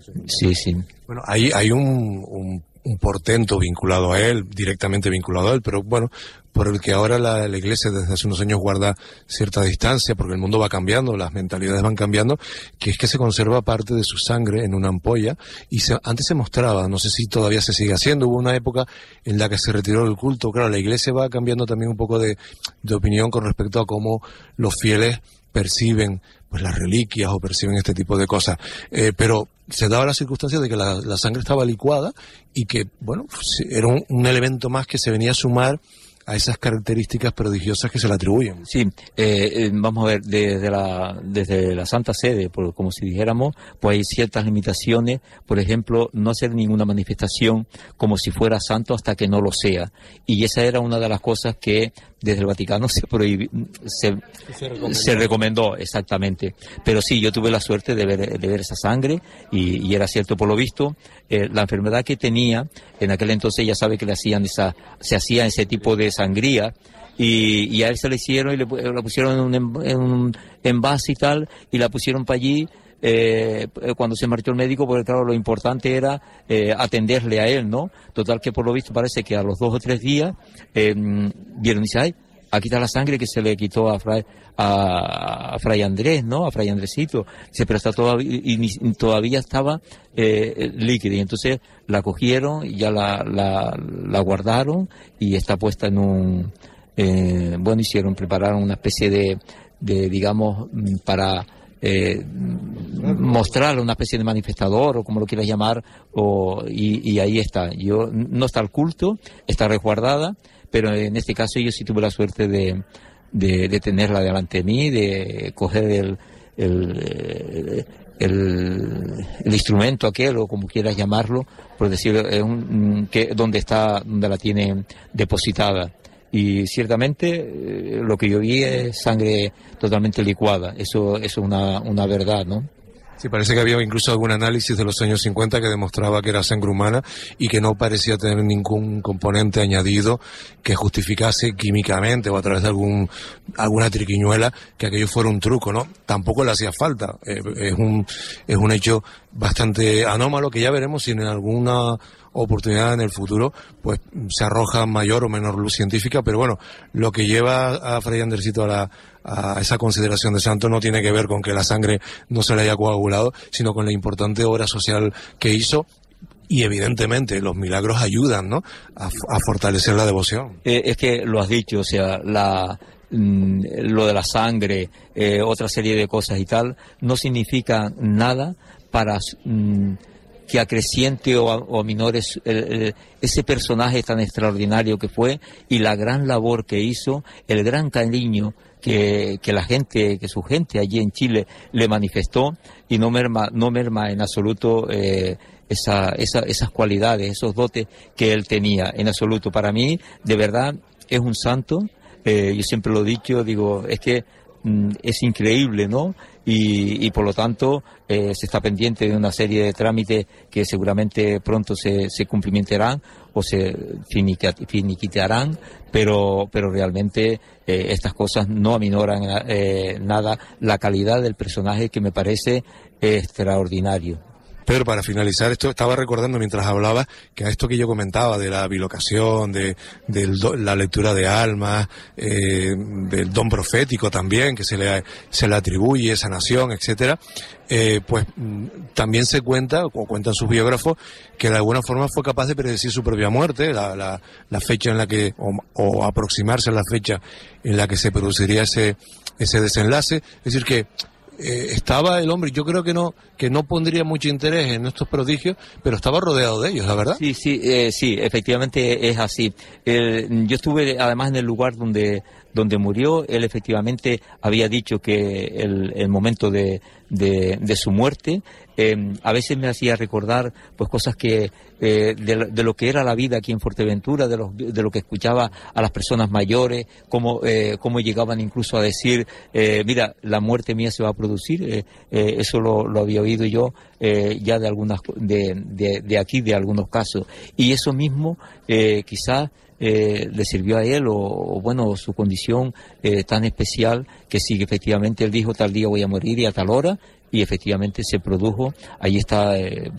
Sí, sí. Bueno, hay un portento vinculado a él, directamente vinculado a él, pero bueno, por el que ahora la Iglesia desde hace unos años guarda cierta distancia, porque el mundo va cambiando, las mentalidades van cambiando, que es que se conserva parte de su sangre en una ampolla, y antes se mostraba, no sé si todavía se sigue haciendo, hubo una época en la que se retiró el culto. Claro, la Iglesia va cambiando también un poco de opinión con respecto a cómo los fieles perciben pues las reliquias o perciben este tipo de cosas, pero se daba la circunstancia de que la sangre estaba licuada y que, bueno, era un elemento más que se venía a sumar a esas características prodigiosas que se le atribuyen. Sí, vamos a ver, desde la Santa Sede, como si dijéramos, pues hay ciertas limitaciones, por ejemplo, no hacer ninguna manifestación como si fuera santo hasta que no lo sea, y esa era una de las cosas que desde el Vaticano se recomendó, exactamente. Pero sí, yo tuve la suerte de ver esa sangre y era cierto, por lo visto, la enfermedad que tenía, en aquel entonces ya sabe que se hacía ese tipo de sangría, y a él se le hicieron y la pusieron en un envase y tal, y la pusieron para allí. Cuando se marchó el médico, porque claro, lo importante era atenderle a él, ¿no? Total que por lo visto parece que a los 2 o 3 días vieron y dice, ay, aquí está la sangre que se le quitó a Fray Andrés, ¿no? A Fray Andresito. Dice, pero está todavía estaba líquida, y entonces la cogieron y ya la guardaron y está puesta en un... prepararon una especie de digamos, para... mostrar una especie de manifestador o como lo quieras llamar, y ahí está. No está el culto, está resguardada, pero en este caso yo sí tuve la suerte de tenerla delante de mí, de coger el instrumento aquel, o como quieras llamarlo, por decirlo, donde la tiene depositada. Y ciertamente lo que yo vi es sangre totalmente licuada. Eso es una verdad, ¿no? Sí, parece que había incluso algún análisis de los años 50 que demostraba que era sangre humana y que no parecía tener ningún componente añadido que justificase químicamente o a través de alguna triquiñuela que aquello fuera un truco, ¿no? Tampoco le hacía falta. Es un hecho bastante anómalo que ya veremos si en alguna oportunidad en el futuro pues se arroja mayor o menor luz científica, pero bueno, lo que lleva a Fray Andresito a esa consideración de santo no tiene que ver con que la sangre no se le haya coagulado, sino con la importante obra social que hizo, y evidentemente los milagros ayudan, ¿no?, a fortalecer la devoción. Es que lo has dicho, o sea, lo de la sangre, otra serie de cosas y tal, no significa nada para que acreciente o aminore ese personaje tan extraordinario que fue, y la gran labor que hizo, el gran cariño que su gente allí en Chile le manifestó, y no merma en absoluto esas cualidades, esos dotes que él tenía, en absoluto. Para mí, de verdad, es un santo. Yo siempre lo he dicho, digo, es que es increíble, ¿no? Y por lo tanto se está pendiente de una serie de trámites que seguramente pronto se cumplimentarán o se finiquitarán, pero realmente estas cosas no aminoran nada la calidad del personaje, que me parece extraordinario. Pedro, para finalizar esto, estaba recordando mientras hablaba que a esto que yo comentaba de la bilocación, de la lectura de almas, del don profético también que se le atribuye, sanación, etcétera, pues también se cuenta, o cuentan sus biógrafos, que de alguna forma fue capaz de predecir su propia muerte, la fecha en la que, o aproximarse a la fecha en la que se produciría ese desenlace. Es decir que estaba el hombre, yo creo que no pondría mucho interés en estos prodigios, pero estaba rodeado de ellos, ¿la verdad? Sí, efectivamente es así. Yo estuve además en el lugar donde murió. Él efectivamente había dicho que el momento de su muerte a veces me hacía recordar pues cosas que de lo que era la vida aquí en Fuerteventura, de lo que escuchaba a las personas mayores, cómo llegaban incluso a decir, mira, la muerte mía se va a producir. Eso lo había oído yo ya de algunos casos, y eso mismo quizás le sirvió a él, o bueno, su condición tan especial, que sí, efectivamente él dijo, tal día voy a morir y a tal hora, y efectivamente se produjo. Ahí está